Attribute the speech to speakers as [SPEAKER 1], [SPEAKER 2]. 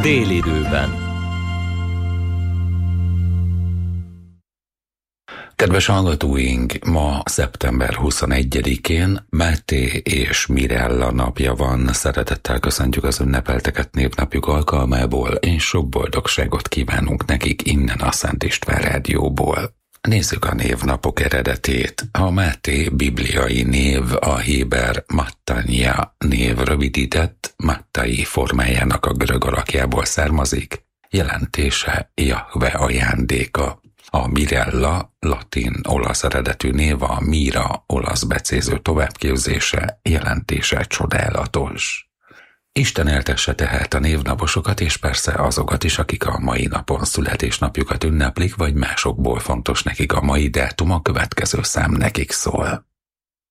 [SPEAKER 1] Délidőben.
[SPEAKER 2] Kedves hallgatóink, ma szeptember 21-én Máté és Mirella napja van. Szeretettel köszöntjük az ünnepelteket névnapjuk alkalmából, és sok boldogságot kívánunk nekik innen a Szent István Rádióból. Nézzük a névnapok eredetét. A Máté bibliai név a héber Mattania név rövidített, Mattai formájának a görög alakjából származik, jelentése Jahve ajándéka. A Mirella latin-olasz eredetű név a Mira olasz becéző továbbképzése, jelentése csodálatos. Isten éltesse tehát a névnaposokat, és persze azokat is, akik a mai napon születésnapjukat ünneplik, vagy másokból fontos nekik a mai dátum, a következő szám nekik szól.